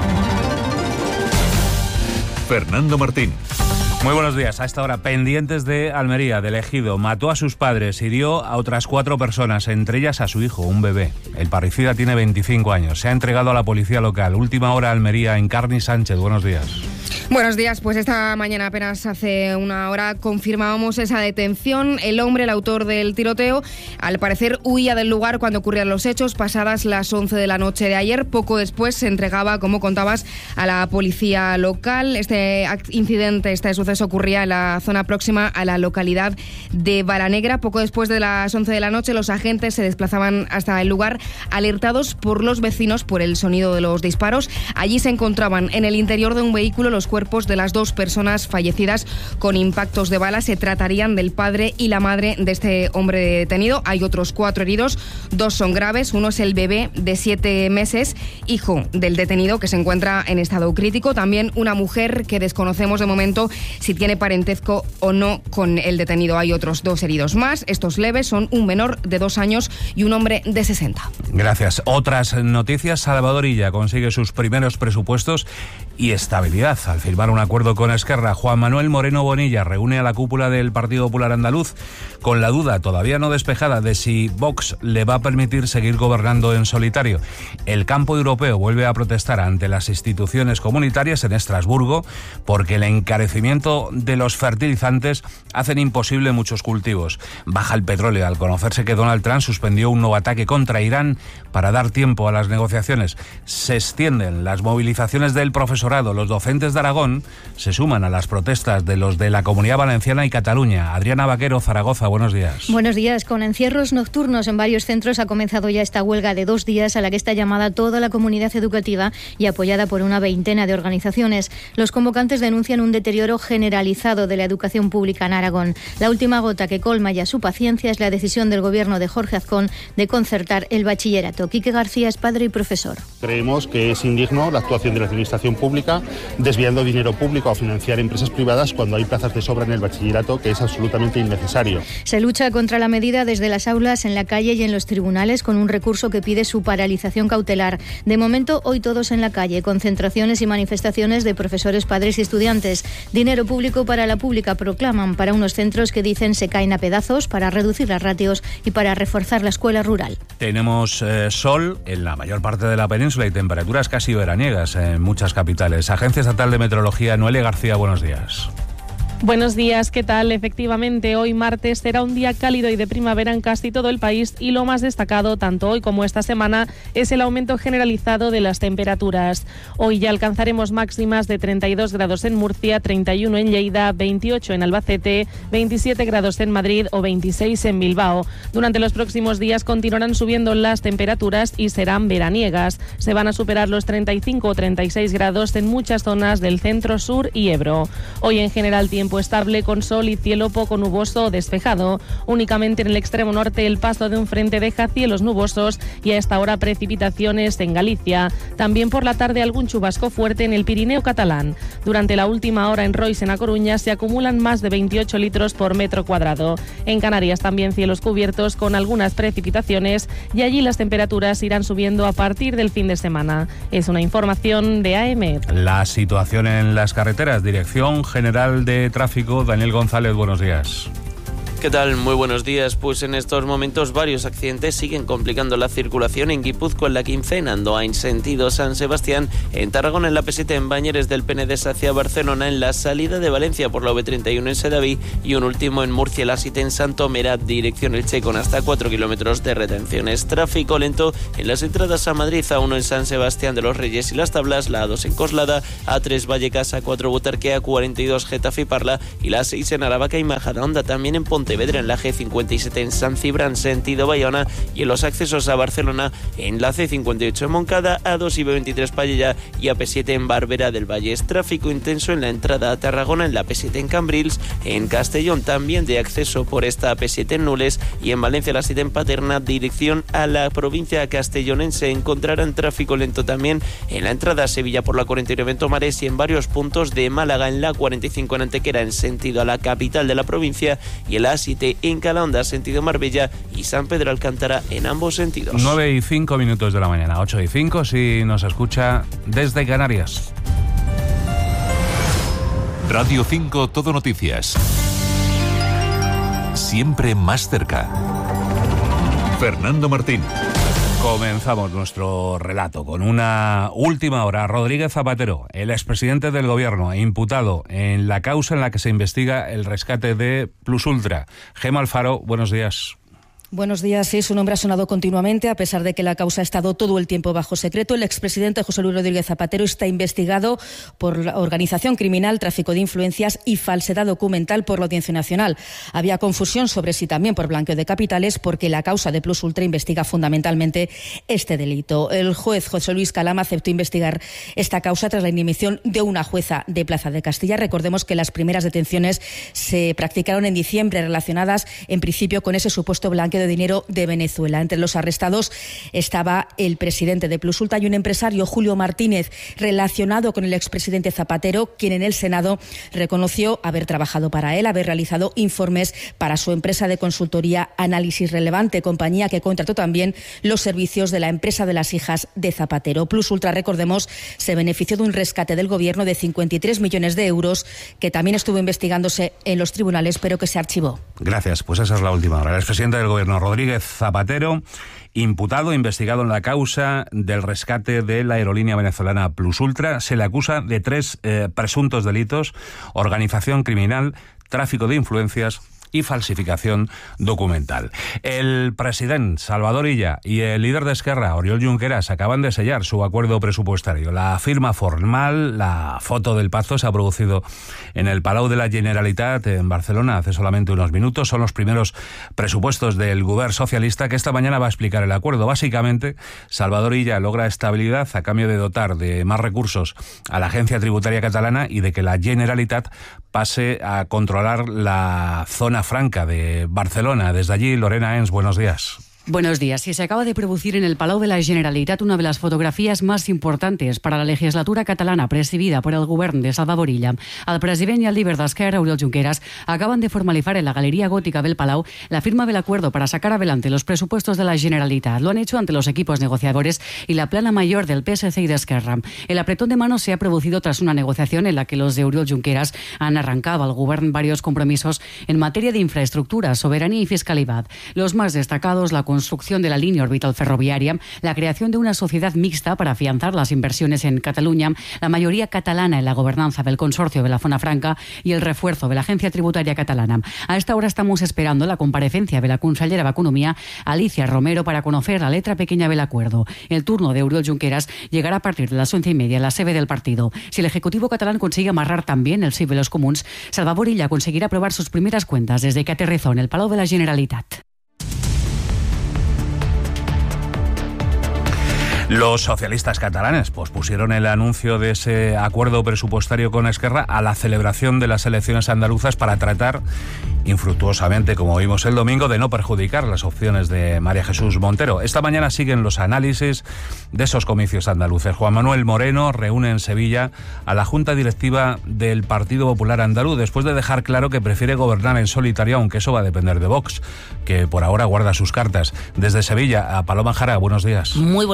Fernando Martín. Muy buenos días. A esta hora, pendientes de Almería, del Ejido. Mató a sus padres, hirió a otras cuatro personas, entre ellas a su hijo, un bebé. El parricida tiene veinticinco años. Se ha entregado a la policía local. Última hora, Almería, Encarni Sánchez. Buenos días. Buenos días, pues esta mañana apenas hace una hora confirmábamos esa detención. El hombre, el autor del tiroteo, al parecer huía del lugar cuando ocurrían los hechos pasadas las once de la noche de ayer. Poco después se entregaba, como contabas, a la policía local. Este incidente, este suceso ocurría en la zona próxima a la localidad de Balanegra. Poco después de las once de la noche los agentes se desplazaban hasta el lugar alertados por los vecinos por el sonido de los disparos. Allí se encontraban en el interior de un vehículo los cuerpos de las dos personas fallecidas con impactos de bala. Se tratarían del padre y la madre de este hombre detenido. Hay otros cuatro heridos, dos son graves. Uno es el bebé de siete meses, hijo del detenido, que se encuentra en estado crítico. También una mujer que desconocemos de momento si tiene parentesco o no con el detenido. Hay otros dos heridos más. Estos leves son un menor de dos años y un hombre de sesenta. Gracias. Otras noticias. Salvador Illa consigue sus primeros presupuestos y estabilidad al firmar un acuerdo con Esquerra. Juan Manuel Moreno Bonilla reúne a la cúpula del Partido Popular Andaluz con la duda todavía no despejada de si Vox le va a permitir seguir gobernando en solitario. El campo europeo vuelve a protestar ante las instituciones comunitarias en Estrasburgo porque el encarecimiento de los fertilizantes hacen imposible muchos cultivos. Baja el petróleo al conocerse que Donald Trump suspendió un nuevo ataque contra Irán para dar tiempo a las negociaciones. Se extienden las movilizaciones del profesorado. Los docentes de Aragón se suman a las protestas de los de la Comunidad Valenciana y Cataluña. Adriana Vaquero, Zaragoza, buenos días. Buenos días. Con encierros nocturnos en varios centros ha comenzado ya esta huelga de dos días a la que está llamada toda la comunidad educativa y apoyada por una veintena de organizaciones. Los convocantes denuncian un deterioro generalizado de la educación pública en Aragón. La última gota que colma ya su paciencia es la decisión del gobierno de Jorge Azcón de concertar el bachillerato. Quique García es padre y profesor. Creemos que es indigno la actuación de la administración pública desviando dinero público a financiar empresas privadas cuando hay plazas de sobra en el bachillerato, que es absolutamente innecesario. Se lucha contra la medida desde las aulas, en la calle y en los tribunales con un recurso que pide su paralización cautelar. De momento, hoy todos en la calle, concentraciones y manifestaciones de profesores, padres y estudiantes. Dinero público para la pública proclaman para unos centros que dicen se caen a pedazos para reducir las ratios y para reforzar la escuela rural. Tenemos eh, sol en la mayor parte de la península y temperaturas casi veraniegas en muchas capitales. Agencia Estatal de Meteorología, Noelia García, buenos días. Buenos días, ¿qué tal? Efectivamente, hoy martes será un día cálido y de primavera en casi todo el país y lo más destacado, tanto hoy como esta semana, es el aumento generalizado de las temperaturas. Hoy ya alcanzaremos máximas de treinta y dos grados en Murcia, treinta y uno en Lleida, veintiocho en Albacete, veintisiete grados en Madrid o veintiséis en Bilbao. Durante los próximos días continuarán subiendo las temperaturas y serán veraniegas. Se van a superar los treinta y cinco o treinta y seis grados en muchas zonas del centro, sur y Ebro. Hoy en general tiempo estable con sol y cielo poco nuboso o despejado. Únicamente en el extremo norte el paso de un frente deja cielos nubosos y a esta hora precipitaciones en Galicia. También por la tarde algún chubasco fuerte en el Pirineo catalán. Durante la última hora en Rois, en A Coruña, se acumulan más de veintiocho litros por metro cuadrado. En Canarias también cielos cubiertos con algunas precipitaciones y allí las temperaturas irán subiendo a partir del fin de semana. Es una información de A M. La situación en las carreteras, Dirección General de Tráfico, Daniel González, buenos días. ¿Qué tal? Muy buenos días. Pues en estos momentos varios accidentes siguen complicando la circulación en Guipúzcoa, en la quince, en Andoa, en sentido San Sebastián, en Tarragona, en la P siete, en Bañeres del Penedés hacia Barcelona, en la salida de Valencia por la V treinta y uno en Sedaví y un último en Murcia, la siete en Santomerat, dirección Elche, con hasta cuatro kilómetros de retenciones. Tráfico lento en las entradas a Madrid, A uno en San Sebastián de los Reyes y Las Tablas, la A dos en Coslada, A tres Vallecas, A cuatro Butarque, A cuarenta y dos Getafe y Parla y la seis en Aravaca y Majadahonda, también en Pontevedra, en la G cincuenta y siete en San Cibrán, sentido Bayona, y en los accesos a Barcelona, en la C cincuenta y ocho en Moncada, A dos y B veintitrés Pallejà y A P siete en Barberà del Vallès. Tráfico intenso en la entrada a Tarragona, en la P siete en Cambrils, en Castellón también de acceso por esta A P siete en Nules y en Valencia la siete en Paterna, dirección a la provincia castellonense. Encontrarán tráfico lento también en la entrada a Sevilla por la cuarenta y nueve en Tomares y en varios puntos de Málaga, en la cuarenta y cinco en Antequera en sentido a la capital de la provincia y en la A siete en Calahonda sentido Marbella y San Pedro Alcántara en ambos sentidos. nueve y cinco minutos de la mañana, ocho y cinco si nos escucha desde Canarias. Radio cinco Todo Noticias. Siempre más cerca. Fernando Martín. Comenzamos nuestro relato con una última hora. Rodríguez Zapatero, el expresidente del gobierno, imputado en la causa en la que se investiga el rescate de Plus Ultra. Gema Alfaro, buenos días. Buenos días. Sí, su nombre ha sonado continuamente, a pesar de que la causa ha estado todo el tiempo bajo secreto. El expresidente José Luis Rodríguez Zapatero está investigado por organización criminal, tráfico de influencias y falsedad documental por la Audiencia Nacional. Había confusión sobre si también por blanqueo de capitales, porque la causa de Plus Ultra investiga fundamentalmente este delito. El juez José Luis Calama aceptó investigar esta causa tras la inhibición de una jueza de Plaza de Castilla. Recordemos que las primeras detenciones se practicaron en diciembre, relacionadas en principio con ese supuesto blanqueo de dinero de Venezuela. Entre los arrestados estaba el presidente de Plus Ultra y un empresario, Julio Martínez, relacionado con el expresidente Zapatero, quien en el Senado reconoció haber trabajado para él, haber realizado informes para su empresa de consultoría Análisis Relevante, compañía que contrató también los servicios de la empresa de las hijas de Zapatero. Plus Ultra, recordemos, se benefició de un rescate del gobierno de cincuenta y tres millones de euros, que también estuvo investigándose en los tribunales, pero que se archivó. Gracias, pues esa es la última hora. El expresidente del gobierno, Rodríguez Zapatero, imputado, investigado en la causa del rescate de la aerolínea venezolana Plus Ultra, se le acusa de tres eh, presuntos delitos: organización criminal, tráfico de influencias y falsificación documental. El presidente Salvador Illa y el líder de Esquerra, Oriol Junqueras, acaban de sellar su acuerdo presupuestario. La firma formal, la foto del pacto, se ha producido en el Palau de la Generalitat en Barcelona hace solamente unos minutos. Son los primeros presupuestos del govern socialista, que esta mañana va a explicar el acuerdo. Básicamente, Salvador Illa logra estabilidad a cambio de dotar de más recursos a la Agencia Tributaria Catalana y de que la Generalitat pase a controlar la zona franca de Barcelona. Desde allí, Lorena Ens, buenos días. Buenos días. Sí, se acaba de producir en el Palau de la Generalitat una de las fotografías más importantes para la legislatura catalana presidida por el govern de Salvador Illa. El president y el líder d'Esquerra, Oriol Junqueras, acaban de formalizar en la Galería Gótica del Palau la firma del acuerdo para sacar adelante los presupuestos de la Generalitat. Lo han hecho ante los equipos negociadores y la plana mayor del P S C y de Esquerra. El apretón de manos se ha producido tras una negociación en la que los de Oriol Junqueras han arrancado al govern varios compromisos en materia de infraestructura, soberanía y fiscalidad. Los más destacados, la construcción de la línea orbital ferroviaria, la creación de una sociedad mixta para afianzar las inversiones en Cataluña, la mayoría catalana en la gobernanza del consorcio de la Zona Franca y el refuerzo de la Agencia Tributaria Catalana. A esta hora estamos esperando la comparecencia de la consellera de Economía, Alicia Romero, para conocer la letra pequeña del acuerdo. El turno de Oriol Junqueras llegará a partir de las once y media en la sede del partido. Si el Ejecutivo catalán consigue amarrar también el sí de los comuns, Salvador Illa conseguirá aprobar sus primeras cuentas desde que aterrizó en el Palau de la Generalitat. Los socialistas catalanes pospusieron el anuncio de ese acuerdo presupuestario con Esquerra a la celebración de las elecciones andaluzas para tratar infructuosamente, como vimos el domingo, de no perjudicar las opciones de María Jesús Montero. Esta mañana siguen los análisis de esos comicios andaluces. Juan Manuel Moreno reúne en Sevilla a la Junta Directiva del Partido Popular Andaluz, después de dejar claro que prefiere gobernar en solitario, aunque eso va a depender de Vox, que por ahora guarda sus cartas. Desde Sevilla, a Paloma Jara, buenos días. Muy buenos días.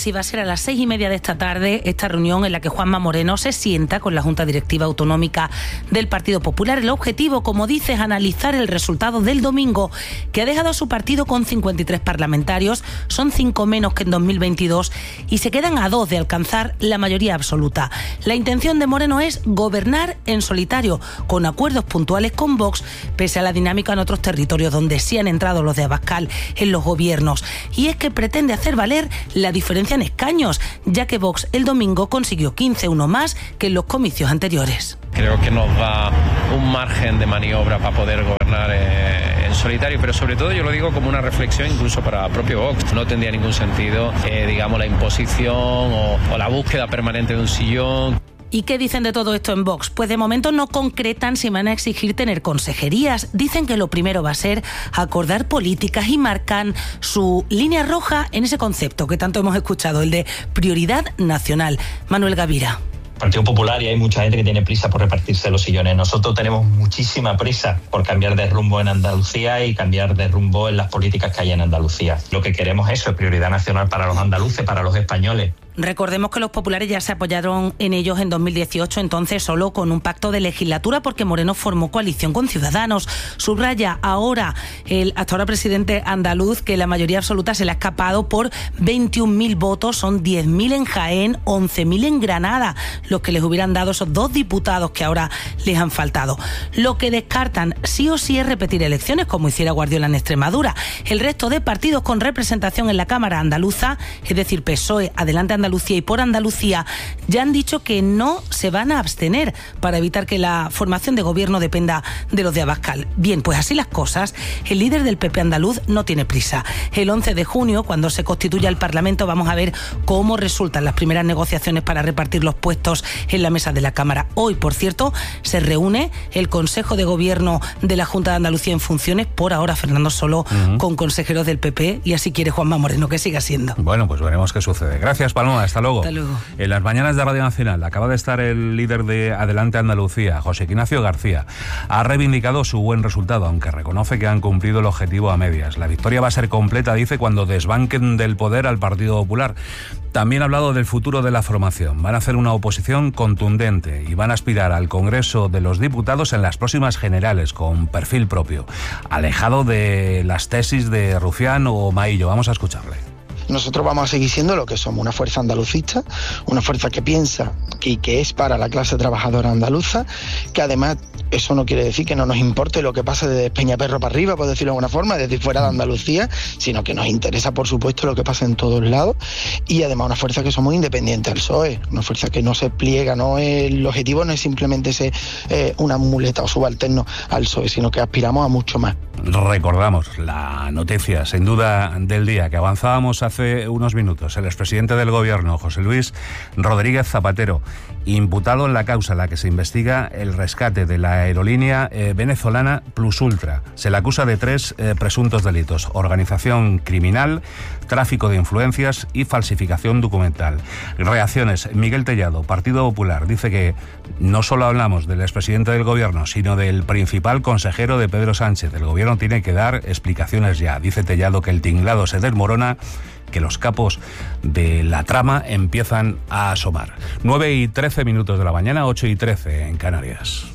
sí va a ser a las seis y media de esta tarde esta reunión en la que Juanma Moreno se sienta con la Junta Directiva Autonómica del Partido Popular. El objetivo, como dice, es analizar el resultado del domingo, que ha dejado a su partido con cincuenta y tres parlamentarios, son cinco menos que en dos mil veintidós y se quedan a dos de alcanzar la mayoría absoluta. La intención de Moreno es gobernar en solitario, con acuerdos puntuales con Vox, pese a la dinámica en otros territorios donde sí han entrado los de Abascal en los gobiernos. Y es que pretende hacer valer la diferencia en escaños, ya que Vox el domingo consiguió quince, uno más que en los comicios anteriores. Creo que nos da un margen de maniobra para poder gobernar eh, en solitario, pero sobre todo yo lo digo como una reflexión incluso para el propio Vox. No tendría ningún sentido, eh, digamos, la imposición o, o la búsqueda permanente de un sillón. ¿Y qué dicen de todo esto en Vox? Pues de momento no concretan si van a exigir tener consejerías. Dicen que lo primero va a ser acordar políticas y marcan su línea roja en ese concepto que tanto hemos escuchado, el de prioridad nacional. Manuel Gavira. Partido Popular, y hay mucha gente que tiene prisa por repartirse los sillones. Nosotros tenemos muchísima prisa por cambiar de rumbo en Andalucía y cambiar de rumbo en las políticas que hay en Andalucía. Lo que queremos es eso, es prioridad nacional para los andaluces, para los españoles. Recordemos que los populares ya se apoyaron en ellos en dos mil dieciocho, entonces solo con un pacto de legislatura, porque Moreno formó coalición con Ciudadanos. Subraya ahora el hasta ahora presidente andaluz que la mayoría absoluta se le ha escapado por veintiún mil votos, son diez mil en Jaén, once mil en Granada, los que les hubieran dado esos dos diputados que ahora les han faltado. Lo que descartan sí o sí es repetir elecciones, como hiciera Guardiola en Extremadura. El resto de partidos con representación en la Cámara andaluza, es decir, P S O E, Adelante Andalucía y Por Andalucía, ya han dicho que no se van a abstener para evitar que la formación de gobierno dependa de los de Abascal. Bien, pues así las cosas, el líder del P P andaluz no tiene prisa. El once de junio, cuando se constituya el Parlamento, vamos a ver cómo resultan las primeras negociaciones para repartir los puestos en la mesa de la Cámara. Hoy, por cierto, se reúne el Consejo de Gobierno de la Junta de Andalucía en funciones, por ahora Fernando solo, uh-huh. con consejeros del P P, y así quiere Juanma Moreno que siga siendo. Bueno, pues veremos qué sucede. Gracias, Paloma. Hasta luego. Hasta luego. En las mañanas de Radio Nacional acaba de estar el líder de Adelante Andalucía, José Ignacio García. Ha reivindicado su buen resultado, aunque reconoce que han cumplido el objetivo a medias. La victoria va a ser completa, dice, cuando desbanquen del poder al Partido Popular. También ha hablado del futuro de la formación. Van a hacer una oposición contundente y van a aspirar al Congreso de los Diputados en las próximas generales, con perfil propio, alejado de las tesis de Rufián o Maillo. Vamos a escucharle. Nosotros vamos a seguir siendo lo que somos, una fuerza andalucista, una fuerza que piensa y que es para la clase trabajadora andaluza, que además eso no quiere decir que no nos importe lo que pase desde Peñaperro para arriba, por decirlo de alguna forma, desde fuera de Andalucía, sino que nos interesa, por supuesto, lo que pasa en todos lados, y además una fuerza que somos independientes al P S O E, una fuerza que no se pliega, no es, el objetivo no es simplemente ser eh, una muleta o subalterno al P S O E, sino que aspiramos a mucho más. Recordamos la noticia, sin duda, del día, que avanzábamos hace unos minutos. El expresidente del Gobierno, José Luis Rodríguez Zapatero, imputado en la causa en la que se investiga el rescate de la aerolínea eh, venezolana Plus Ultra. Se le acusa de tres eh, presuntos delitos: organización criminal, tráfico de influencias y falsificación documental. Reacciones. Miguel Tellado, Partido Popular, dice que no solo hablamos del expresidente del Gobierno, sino del principal consejero de Pedro Sánchez. El Gobierno tiene que dar explicaciones ya. Dice Tellado que el tinglado se desmorona, que los capos de la trama empiezan a asomar. nueve y trece minutos de la mañana, ocho y trece en Canarias.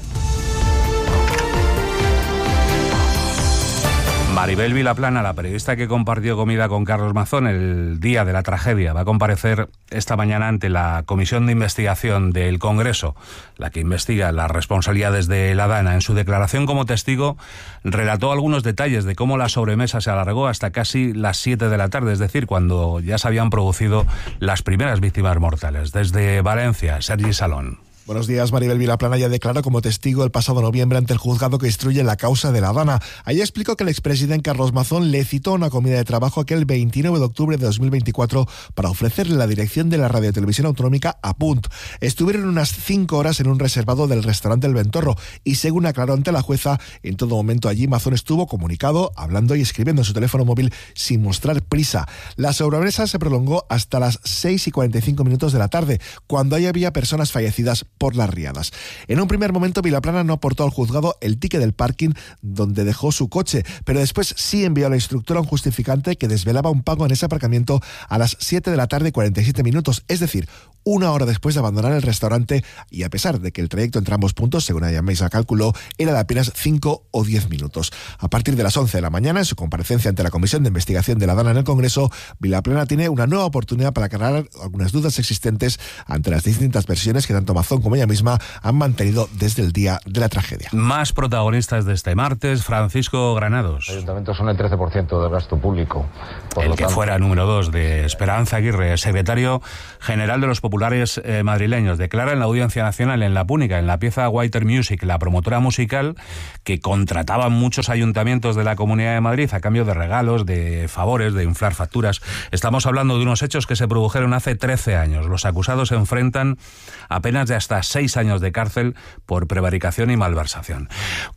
Maribel Vilaplana, la periodista que compartió comida con Carlos Mazón el día de la tragedia, va a comparecer esta mañana ante la Comisión de Investigación del Congreso, la que investiga las responsabilidades de la DANA. En su declaración como testigo, relató algunos detalles de cómo la sobremesa se alargó hasta casi las siete de la tarde, es decir, cuando ya se habían producido las primeras víctimas mortales. Desde Valencia, Sergi Salón. Buenos días. Maribel Vilaplana ya declaró como testigo el pasado noviembre ante el juzgado que instruye la causa de la DANA. Allí explicó que el expresidente Carlos Mazón le citó a una comida de trabajo aquel veintinueve de octubre de dos mil veinticuatro para ofrecerle la dirección de la radiotelevisión autonómica a Punt. Estuvieron unas cinco horas en un reservado del restaurante El Ventorro y, según aclaró ante la jueza, en todo momento allí Mazón estuvo comunicado, hablando y escribiendo en su teléfono móvil sin mostrar prisa. La sobremesa se prolongó hasta las seis y cuarenta y cinco minutos de la tarde, cuando ahí había personas fallecidas por las riadas. En un primer momento, Vilaplana no aportó al juzgado el ticket del parking donde dejó su coche, pero después sí envió a la instructora un justificante que desvelaba un pago en ese aparcamiento a las siete de la tarde y cuarenta y siete minutos, es decir, una hora después de abandonar el restaurante, y a pesar de que el trayecto entre ambos puntos, según ella misma calculó, era de apenas cinco o diez minutos. A partir de las once de la mañana, en su comparecencia ante la Comisión de Investigación de la Dana en el Congreso, Vilaplana tiene una nueva oportunidad para aclarar algunas dudas existentes ante las distintas versiones que tanto Mazón como ella misma han mantenido desde el día de la tragedia. Más protagonistas de este martes, Francisco Granados. Los ayuntamientos son el trece por ciento del gasto público. Por el que tanto, fuera número dos de Esperanza Aguirre, secretario general de los populares eh, madrileños, declara en la Audiencia Nacional, en la Púnica, en la pieza Whiter Music, la promotora musical que contrataban muchos ayuntamientos de la Comunidad de Madrid a cambio de regalos, de favores, de inflar facturas. Estamos hablando de unos hechos que se produjeron hace trece años. Los acusados se enfrentan a penas de hasta seis años de cárcel por prevaricación y malversación.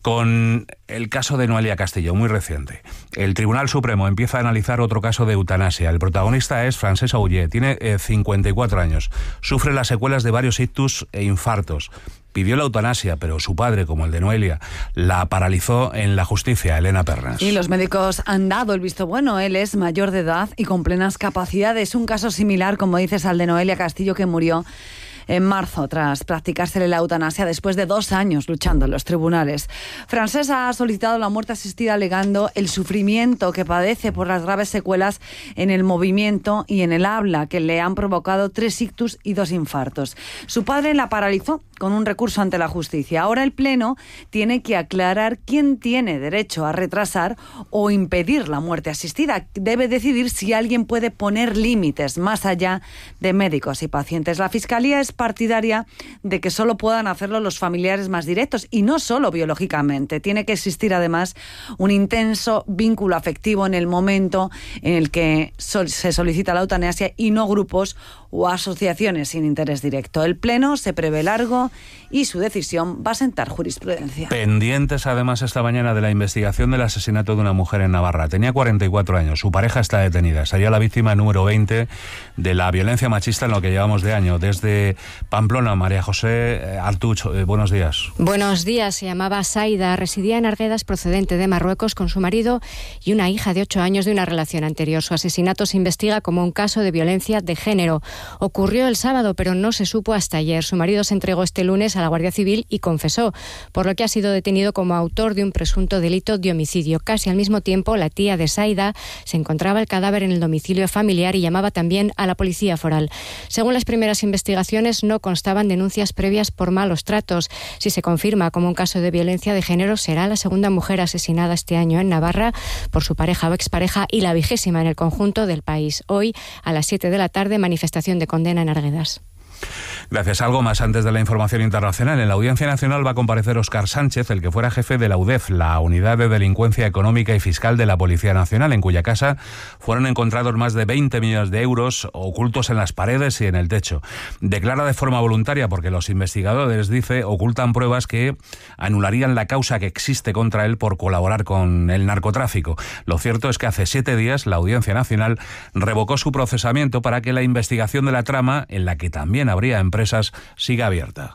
Con el caso de Noelia Castillo, muy reciente, el Tribunal Supremo empieza a analizar otro caso de eutanasia. El protagonista es Francesc Auger, tiene eh, cincuenta y cuatro años, sufre las secuelas de varios ictus e infartos. Pidió la eutanasia, pero su padre, como el de Noelia, la paralizó en la justicia, Elena Pernas. Y los médicos han dado el visto bueno. Él es mayor de edad y con plenas capacidades. Un caso similar, como dices, al de Noelia Castillo, que murió en marzo tras practicársele la eutanasia después de dos años luchando en los tribunales. Francesc ha solicitado la muerte asistida alegando el sufrimiento que padece por las graves secuelas en el movimiento y en el habla que le han provocado tres ictus y dos infartos. Su padre la paralizó con un recurso ante la justicia. Ahora el Pleno tiene que aclarar quién tiene derecho a retrasar o impedir la muerte asistida. Debe decidir si alguien puede poner límites más allá de médicos y pacientes. La Fiscalía es partidaria de que solo puedan hacerlo los familiares más directos y no solo biológicamente. Tiene que existir además un intenso vínculo afectivo en el momento en el que se solicita la eutanasia y no grupos o asociaciones sin interés directo. El Pleno se prevé largo y su decisión va a sentar jurisprudencia. Pendientes además esta mañana de la investigación del asesinato de una mujer en Navarra. Tenía cuarenta y cuatro años, su pareja está detenida. Sería la víctima número veinte de la violencia machista en lo que llevamos de año. Desde Pamplona, María José Artuch, eh, buenos días. Buenos días, se llamaba Saida, residía en Arguedas, procedente de Marruecos, con su marido y una hija de ocho años de una relación anterior. Su asesinato se investiga como un caso de violencia de género. Ocurrió el sábado, pero no se supo hasta ayer. Su marido se entregó este lunes a la Guardia Civil y confesó, por lo que ha sido detenido como autor de un presunto delito de homicidio. Casi al mismo tiempo, la tía de Saida se encontraba el cadáver en el domicilio familiar y llamaba también a la policía foral. Según las primeras investigaciones, no constaban denuncias previas por malos tratos. Si se confirma como un caso de violencia de género, será la segunda mujer asesinada este año en Navarra por su pareja o expareja y la vigésima en el conjunto del país. Hoy, a las siete de la tarde, manifestación de condena en Arguedas. Gracias. Algo más antes de la información internacional. En la Audiencia Nacional va a comparecer Óscar Sánchez, el que fuera jefe de la U D E F, la Unidad de Delincuencia Económica y Fiscal de la Policía Nacional, en cuya casa fueron encontrados más de veinte millones de euros ocultos en las paredes y en el techo. Declara de forma voluntaria porque los investigadores, dice, ocultan pruebas que anularían la causa que existe contra él por colaborar con el narcotráfico. Lo cierto es que hace siete días la Audiencia Nacional revocó su procesamiento para que la investigación de la trama, en la que también habría empresas, siga abierta.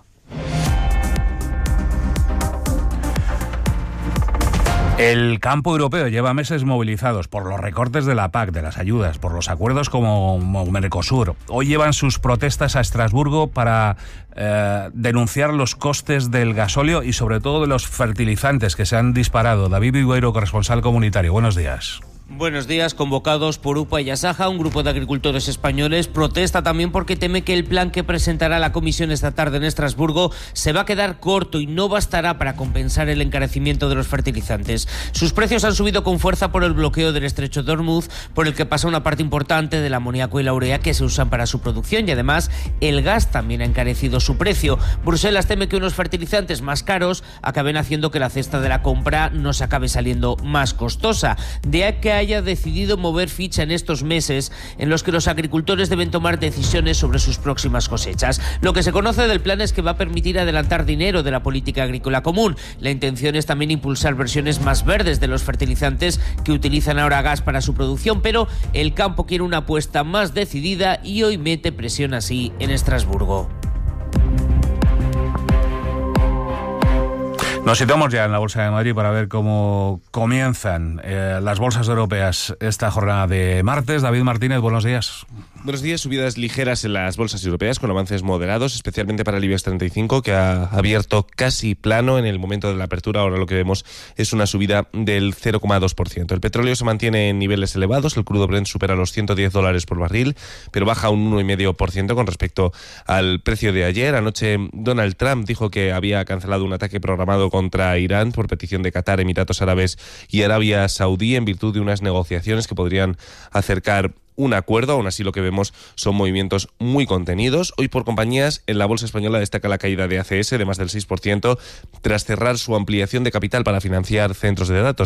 El campo europeo lleva meses movilizados por los recortes de la P A C, de las ayudas, por los acuerdos como Mercosur. Hoy llevan sus protestas a Estrasburgo para eh, denunciar los costes del gasóleo y sobre todo de los fertilizantes que se han disparado. David Vigueiro, corresponsal comunitario. Buenos días. Buenos días. Convocados por UPA y Asaja, un grupo de agricultores españoles protesta también porque teme que el plan que presentará la Comisión esta tarde en Estrasburgo se va a quedar corto y no bastará para compensar el encarecimiento de los fertilizantes. Sus precios han subido con fuerza por el bloqueo del estrecho de Hormuz, por el que pasa una parte importante del amoníaco y la urea que se usan para su producción, y además el gas también ha encarecido su precio. Bruselas teme que unos fertilizantes más caros acaben haciendo que la cesta de la compra nos acabe saliendo más costosa. De ahí que haya decidido mover ficha en estos meses en los que los agricultores deben tomar decisiones sobre sus próximas cosechas. Lo que se conoce del plan es que va a permitir adelantar dinero de la política agrícola común. La intención es también impulsar versiones más verdes de los fertilizantes que utilizan ahora gas para su producción, pero el campo quiere una apuesta más decidida y hoy mete presión así en Estrasburgo. Nos situamos ya en la Bolsa de Madrid para ver cómo comienzan eh, las bolsas europeas esta jornada de martes. David Martínez, buenos días. Buenos días. Subidas ligeras en las bolsas europeas con avances moderados, especialmente para el IBEX treinta y cinco, que ha abierto casi plano en el momento de la apertura. Ahora lo que vemos es una subida del cero coma dos por ciento. El petróleo se mantiene en niveles elevados, el crudo Brent supera los ciento diez dólares por barril, pero baja un uno coma cinco por ciento con respecto al precio de ayer. Anoche Donald Trump dijo que había cancelado un ataque programado contra Irán por petición de Qatar, Emiratos Árabes y Arabia Saudí en virtud de unas negociaciones que podrían acercar un acuerdo. Aún así, lo que vemos son movimientos muy contenidos. Hoy, por compañías, en la bolsa española destaca la caída de A C S de más del seis por ciento tras cerrar su ampliación de capital para financiar centros de datos.